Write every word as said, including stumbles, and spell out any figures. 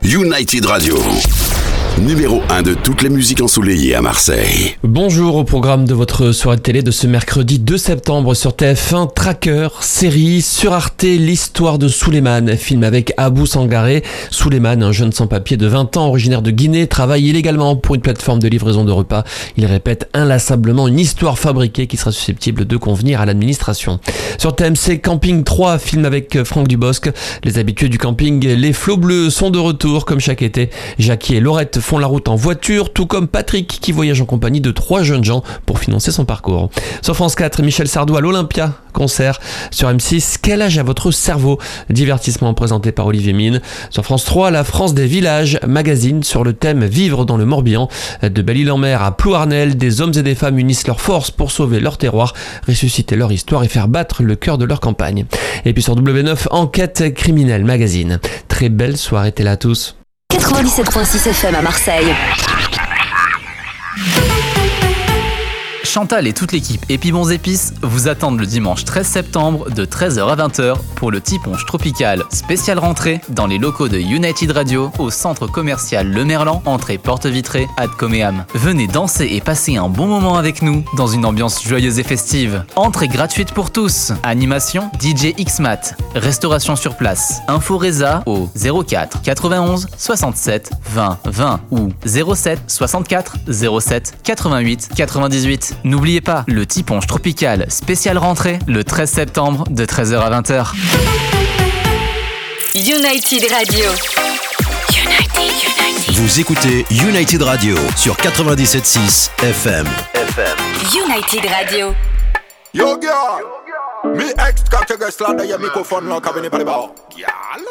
United Radio, numéro un de toutes les musiques ensoleillées à Marseille. Bonjour, au programme de votre soirée de télé de ce mercredi deux septembre sur T F un, Tracker, série sur Arte, l'histoire de Souleymane, film avec Abou Sangaré. Souleymane, un jeune sans-papier de vingt ans, originaire de Guinée, travaille illégalement pour une plateforme de livraison de repas. Il répète inlassablement une histoire fabriquée qui sera susceptible de convenir à l'administration. Sur T M C, Camping trois, film avec Franck Dubosc. Les habitués du camping, les flots bleus sont de retour comme chaque été. Jackie et Laurette font la route en voiture, tout comme Patrick qui voyage en compagnie de trois jeunes gens pour financer son parcours. Sur France quatre, Michel Sardou à l'Olympia, concert. Sur M six, Quel âge a votre cerveau? Divertissement présenté par Olivier Mine. Sur France trois, La France des villages, magazine sur le thème Vivre dans le Morbihan. De Belle-Île-en-Mer à Plouarnel, des hommes et des femmes unissent leurs forces pour sauver leur terroir, ressusciter leur histoire et faire battre le cœur de leur campagne. Et puis sur W neuf, Enquête criminelle, magazine. Très belle soirée télé à tous. quatre-vingt-dix-sept virgule six F M à Marseille. Chantal et toute l'équipe Épi Bons Épices vous attendent le dimanche treize septembre de treize heures à vingt heures pour le Tiponche Tropical spécial rentrée dans les locaux de United Radio au centre commercial Le Merlan, entrée porte vitrée Ad Coméam. Venez danser et passer un bon moment avec nous dans une ambiance joyeuse et festive. Entrée gratuite pour tous. Animation D J X-Mat. Restauration sur place. Info Reza au zéro quatre quatre-vingt-onze soixante-sept vingt vingt ou zéro sept soixante-quatre zéro sept quatre-vingt-huit quatre-vingt-dix-huit. N'oubliez pas, le Tiponche Tropical spécial rentrée le treize septembre de treize heures à vingt heures. United Radio. United, United. Vous écoutez United Radio sur quatre-vingt-dix-sept virgule six F M. F M. United Radio. Yo girl, me ex got to get slander your microphone like a mini body bar.